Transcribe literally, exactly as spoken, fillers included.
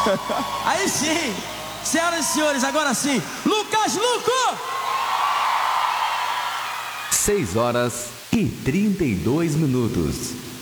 Aí sim, senhoras e senhores, agora sim, Lucas Luco! seis horas e trinta e dois minutos.